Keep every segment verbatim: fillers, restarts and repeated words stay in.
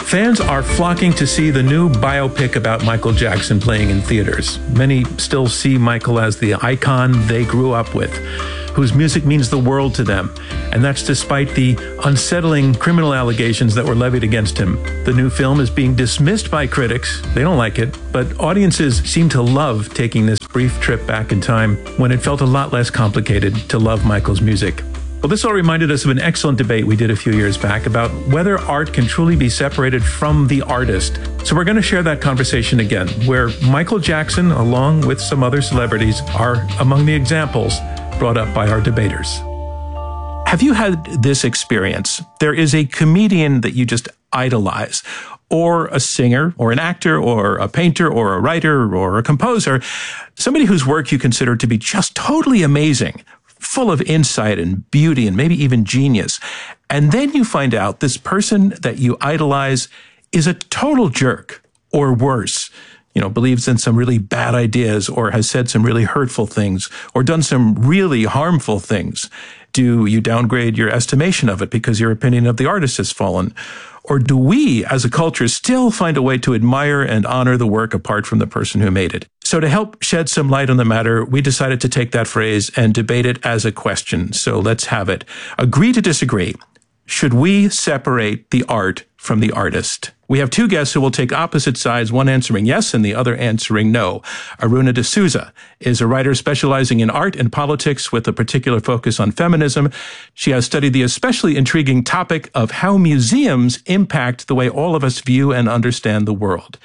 Fans are flocking to see the new biopic about Michael Jackson playing in theaters. Many still see Michael as the icon they grew up with, whose music means the world to them. And that's despite the unsettling criminal allegations that were levied against him. The new film is being dismissed by critics. They don't like it, but audiences seem to love taking this brief trip back in time when it felt a lot less complicated to love Michael's music. Well, this all reminded us of an excellent debate we did a few years back about whether art can truly be separated from the artist. So we're going to share that conversation again, where Michael Jackson, along with some other celebrities, are among the examples brought up by our debaters. Have you had this experience? There is a comedian that you just idolize, or a singer, or an actor, or a painter, or a writer, or a composer, somebody whose work you consider to be just totally amazing, full of insight and beauty and maybe even genius. And then you find out this person that you idolize is a total jerk, or worse, you know, believes in some really bad ideas, or has said some really hurtful things, or done some really harmful things. Do you downgrade your estimation of it because your opinion of the artist has fallen? Or do we, as a culture, still find a way to admire and honor the work apart from the person who made it? So to help shed some light on the matter, we decided to take that phrase and debate it as a question. So let's have it. Agree to disagree. Should we separate the art from the artist? We have two guests who will take opposite sides, one answering yes and the other answering no. Aruna D'Souza is a writer specializing in art and politics with a particular focus on feminism. She has studied the especially intriguing topic of how museums impact the way all of us view and understand the world.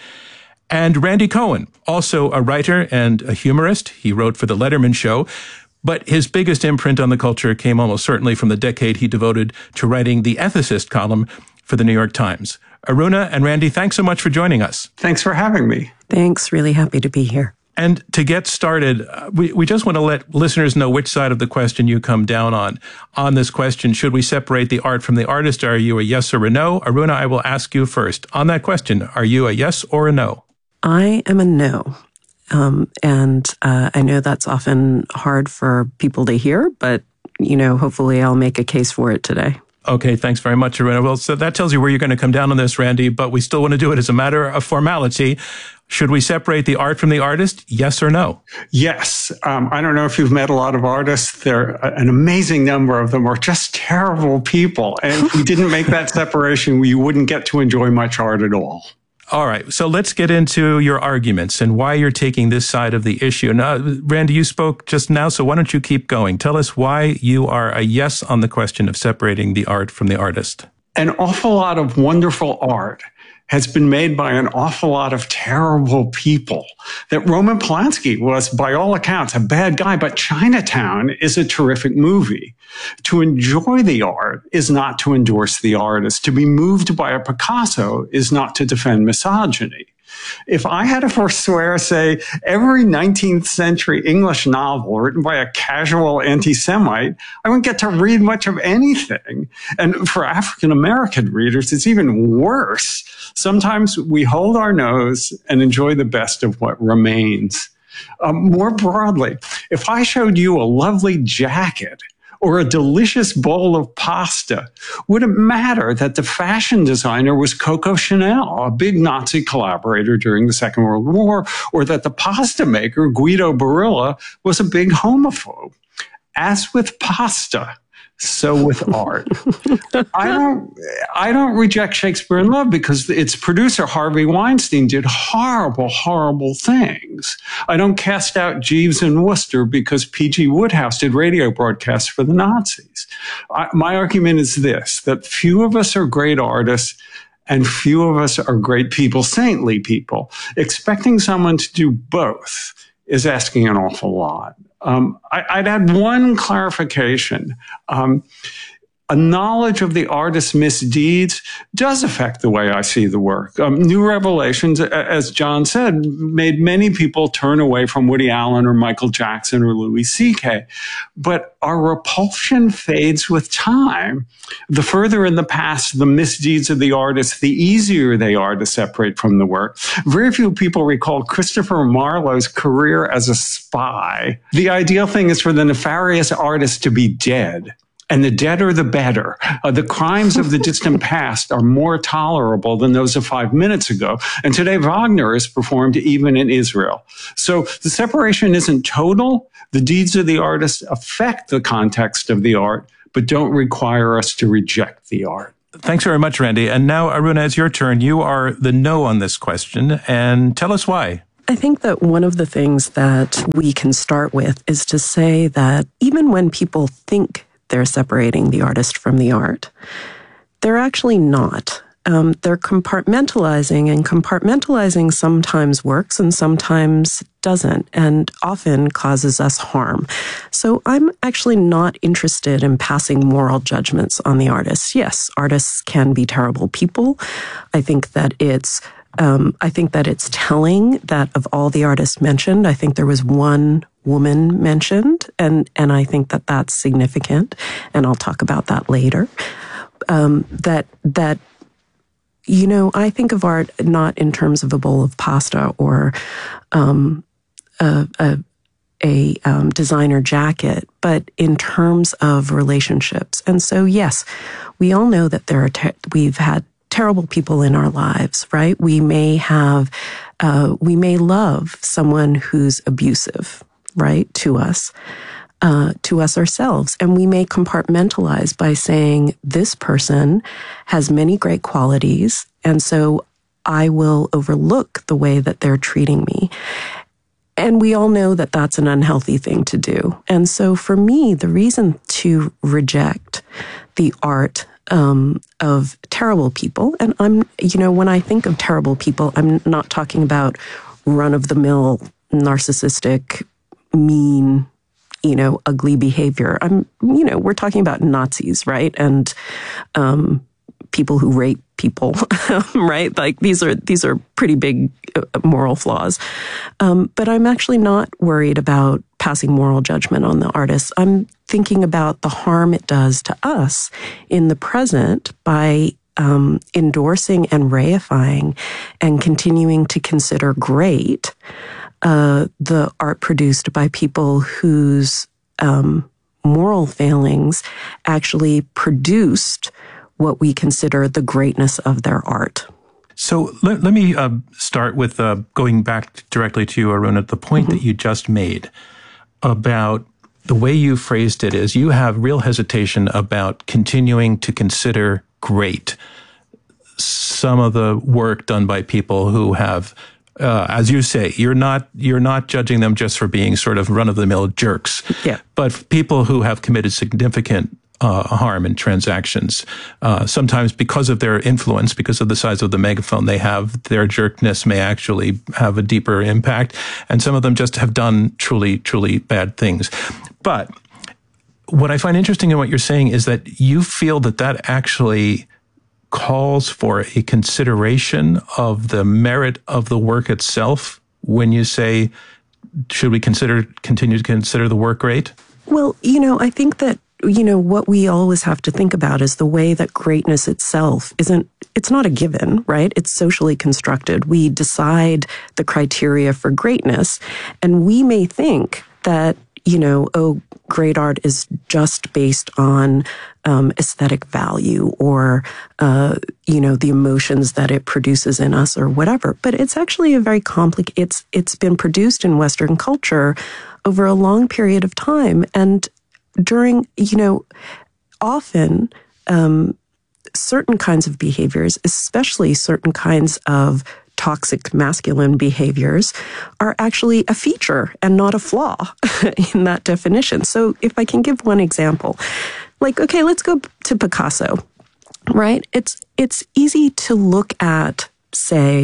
And Randy Cohen, also a writer and a humorist. He wrote for The Letterman Show, but his biggest imprint on the culture came almost certainly from the decade he devoted to writing the ethicist column for the New York Times. Aruna and Randy, thanks so much for joining us. Thanks for having me. Thanks. Really happy to be here. And to get started, uh, we, we just want to let listeners know which side of the question you come down on. On this question, should we separate the art from the artist? Are you a yes or a no? Aruna, I will ask you first. On that question, are you a yes or a no? I am a no. Um, and uh, I know that's often hard for people to hear, but, you know, hopefully I'll make a case for it today. Okay, thanks very much, Aruna. Well, so that tells you where you're going to come down on this, Randy, but we still want to do it as a matter of formality. Should we separate the art from the artist? Yes or no? Yes. Um, I don't know if you've met a lot of artists. There, an amazing number of them are just terrible people. And if we didn't make that separation, you wouldn't get to enjoy much art at all. All right, so let's get into your arguments and why you're taking this side of the issue. Now, Randy, you spoke just now, so why don't you keep going? Tell us why you are a yes on the question of separating the art from the artist. An awful lot of wonderful art has been made by an awful lot of terrible people. That Roman Polanski was, by all accounts, a bad guy, but Chinatown is a terrific movie. To enjoy the art is not to endorse the artist. To be moved by a Picasso is not to defend misogyny. If I had to forswear, say, every nineteenth century English novel written by a casual anti-Semite, I wouldn't get to read much of anything. And for African-American readers, it's even worse. Sometimes we hold our nose and enjoy the best of what remains. Um, more broadly, if I showed you a lovely jacket or a delicious bowl of pasta, would it matter that the fashion designer was Coco Chanel, a big Nazi collaborator during the Second World War, or that the pasta maker, Guido Barilla, was a big homophobe? As with pasta, so with art. I don't, I don't reject Shakespeare in Love because its producer, Harvey Weinstein, did horrible, horrible things. I don't cast out Jeeves and Wooster because P G Wodehouse did radio broadcasts for the Nazis. I, my argument is this, that few of us are great artists and few of us are great people, saintly people. Expecting someone to do both is asking an awful lot. Um, I, I'd add one clarification. Um, a knowledge of the artist's misdeeds does affect the way I see the work. Um, new revelations, as John said, made many people turn away from Woody Allen or Michael Jackson or Louis C K. But our repulsion fades with time. The further in the past the misdeeds of the artist, the easier they are to separate from the work. Very few people recall Christopher Marlowe's career as a spy. The ideal thing is for the nefarious artist to be dead. and the deader the better. Uh, the crimes of the distant past are more tolerable than those of five minutes ago. And today Wagner is performed even in Israel. So the separation isn't total. The deeds of the artist affect the context of the art, but don't require us to reject the art. Thanks very much, Randy. And now, Aruna, it's your turn. You are the no on this question, and tell us why. I think that one of the things that we can start with is to say that even when people think they're separating the artist from the art, they're actually not. Um, they're compartmentalizing, and compartmentalizing sometimes works and sometimes doesn't, and often causes us harm. So I'm actually not interested in passing moral judgments on the artists. Yes, artists can be terrible people. I think that it's um, I think that it's telling that of all the artists mentioned, I think there was one woman mentioned, and and I think that that's significant, and I'll talk about that later. Um, that that. You know, I think of art not in terms of a bowl of pasta or um, a, a, a um, designer jacket, but in terms of relationships. And so, yes, we all know that there are ter- we've had terrible people in our lives, right? We may have, uh, we may love someone who's abusive, right, to us. Uh, to us ourselves. And we may compartmentalize by saying, this person has many great qualities, and so I will overlook the way that they're treating me. And we all know that that's an unhealthy thing to do. And so for me, the reason to reject the art um, of terrible people, and I'm, you know, when I think of terrible people, I'm not talking about run-of-the-mill, narcissistic, mean, you know, ugly behavior. I'm, you know, we're talking about Nazis, right? And um, people who rape people, right? Like these are these are pretty big moral flaws. Um, but I'm actually not worried about passing moral judgment on the artists. I'm thinking about the harm it does to us in the present by um, endorsing and reifying and continuing to consider great Uh, the art produced by people whose um, moral failings actually produced what we consider the greatness of their art. So let, let me uh, start with uh, going back directly to you, Aruna, the point mm-hmm. that you just made about the way you phrased it is you have real hesitation about continuing to consider great some of the work done by people who have Uh, as you say, you're not you're not judging them just for being sort of run-of-the-mill jerks, yeah. but people who have committed significant uh, harm in transactions. Uh, sometimes because of their influence, because of the size of the megaphone they have, their jerkness may actually have a deeper impact, and some of them just have done truly, truly bad things. But what I find interesting in what you're saying is that you feel that that actually calls for a consideration of the merit of the work itself when you say, should we consider continue to consider the work great? Well, you know, I think that, you know, what we always have to think about is the way that greatness itself isn't, it's not a given, right? It's socially constructed. We decide the criteria for greatness, and we may think that, you know, oh, great art is just based on um, aesthetic value or, uh, you know, the emotions that it produces in us or whatever. But it's actually a very complicated, it's, it's been produced in Western culture over a long period of time. And during, you know, often um, certain kinds of behaviors, especially certain kinds of toxic masculine behaviors, are actually a feature and not a flaw in that definition. So if I can give one example, like, okay, let's go to Picasso, right? It's, it's easy to look at, say,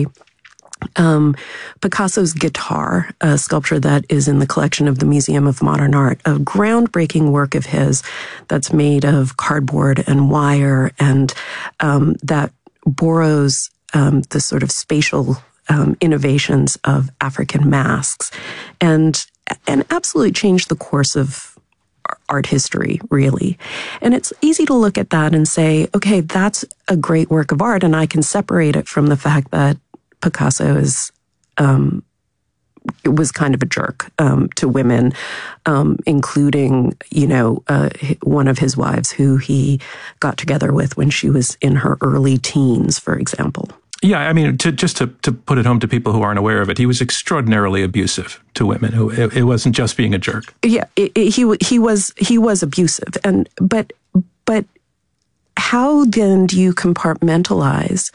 um, Picasso's guitar, a sculpture that is in the collection of the Museum of Modern Art, a groundbreaking work of his that's made of cardboard and wire and um, that borrows Um, the sort of spatial um, innovations of African masks, and and absolutely changed the course of art history, really. And it's easy to look at that and say, okay, that's a great work of art, and I can separate it from the fact that Picasso is um, was kind of a jerk um, to women, um, including, you know, uh, one of his wives who he got together with when she was in her early teens, for example. Yeah, I mean, to, just to, to put it home to people who aren't aware of it, he was extraordinarily abusive to women. Who it, it wasn't just being a jerk. Yeah, it, it, he he was he was abusive, and but but how then do you compartmentalize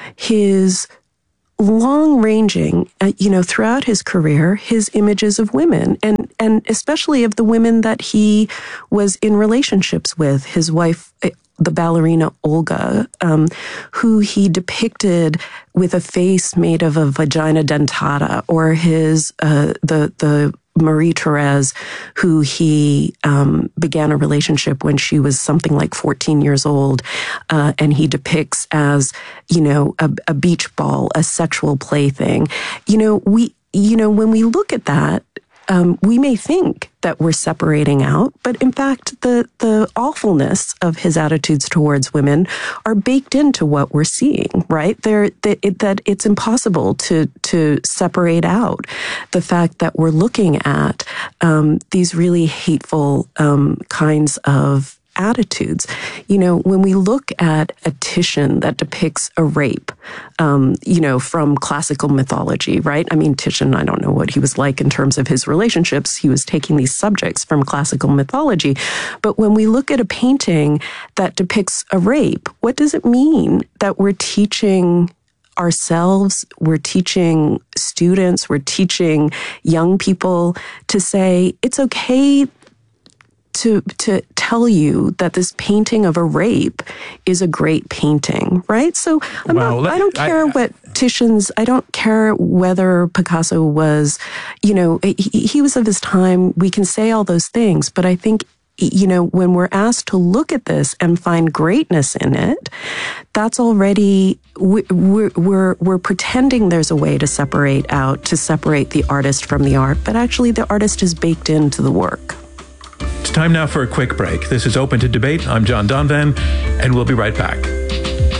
his long-ranging, uh, you know, throughout his career, his images of women, and and especially of the women that he was in relationships with, his wife, the ballerina Olga, um, who he depicted with a face made of a vagina dentata, or his uh, the the Marie Therese, who he um, began a relationship when she was something like fourteen years old, uh, and he depicts as, you know, a, a beach ball, a sexual plaything. You know, we, you know, when we look at that, um, we may think that we're separating out, but in fact, the the awfulness of his attitudes towards women are baked into what we're seeing, right? They're, they, it, that it's impossible to to separate out the fact that we're looking at um, these really hateful um, kinds of attitudes. You know, when we look at a Titian that depicts a rape, um, you know, from classical mythology, right? I mean, Titian, I don't know what he was like in terms of his relationships. He was taking these subjects from classical mythology. But when we look at a painting that depicts a rape, what does it mean that we're teaching ourselves, we're teaching students, we're teaching young people to say, it's okay to to tell you that this painting of a rape is a great painting, right? So I'm well, not, I don't care I, what Titian's, I don't care whether Picasso was, you know, he, he was of his time. We can say all those things, but I think, you know, when we're asked to look at this and find greatness in it, that's already, we're, we're, we're pretending there's a way to separate out, to separate the artist from the art, but actually the artist is baked into the work. It's time now for a quick break. This is Open to Debate. I'm John Donvan, and we'll be right back.